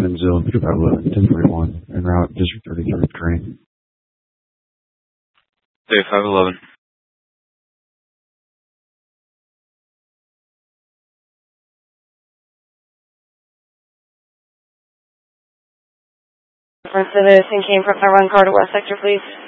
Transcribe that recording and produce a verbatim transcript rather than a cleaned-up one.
Phantom Zone, pick up at eleven, ten forty-one, en route, District thirty-three, Crane. Day five eleven. Reference to this and came from my run car to West Sector, please.